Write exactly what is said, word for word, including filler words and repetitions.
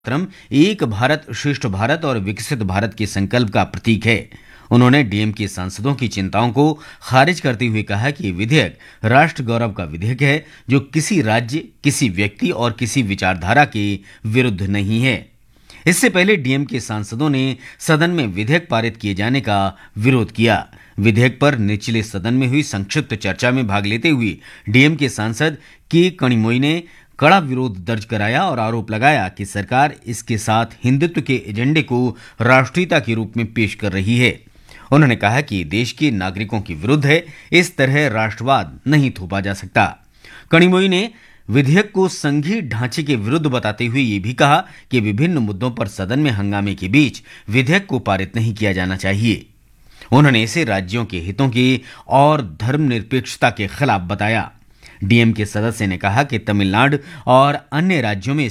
क्रम एक भारत श्रेष्ठ भारत और विकसित भारत के संकल्प का प्रतीक है। उन्होंने डीएमके सांसदों की चिंताओं को खारिज करते हुए कहा कि ये विधेयक राष्ट्र गौरव का विधेयक है, जो किसी राज्य, किसी व्यक्ति और किसी विचारधारा के विरुद्ध नहीं है। इससे पहले डीएमके सांसदों ने सदन में विधेयक पारित किए जाने का विरोध किया। विधेयक पर निचले सदन में हुई संक्षिप्त चर्चा में भाग लेते हुए डीएमके सांसद के कनिमोई ने कड़ा विरोध दर्ज कराया और आरोप लगाया कि सरकार इसके साथ हिंदुत्व के एजेंडे को राष्ट्रीयता के रूप में पेश कर रही है। उन्होंने कहा कि देश के नागरिकों के विरुद्ध है, इस तरह राष्ट्रवाद नहीं थोपा जा सकता। कनिमोई ने विधेयक को संघीय ढांचे के विरुद्ध बताते हुए ये भी कहा कि विभिन्न मुद्दों पर सदन में हंगामे के बीच विधेयक को पारित नहीं किया जाना चाहिए। उन्होंने इसे राज्यों के हितों के और धर्मनिरपेक्षता के खिलाफ बताया। डीएमके सदस्य ने कहा कि तमिलनाडु और अन्य राज्यों में